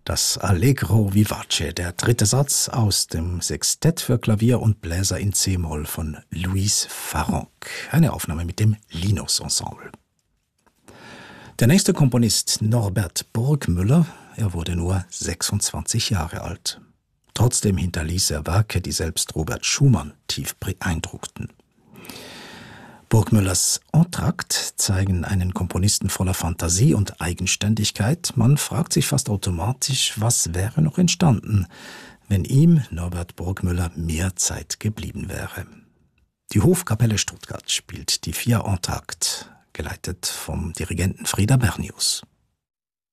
Das Allegro vivace, der dritte Satz aus dem Sextett für Klavier und Bläser in C-Moll von Louis Farrenc, eine Aufnahme mit dem Linus Ensemble. Der nächste Komponist Norbert Burgmüller, er wurde nur 26 Jahre alt. Trotzdem hinterließ er Werke, die selbst Robert Schumann tief beeindruckten. Burgmüllers Entr'acte zeigen einen Komponisten voller Fantasie und Eigenständigkeit. Man fragt sich fast automatisch, was wäre noch entstanden, wenn ihm, Norbert Burgmüller, mehr Zeit geblieben wäre. Die Hofkapelle Stuttgart spielt die 4 Entr'actes, geleitet vom Dirigenten Frieder Bernius.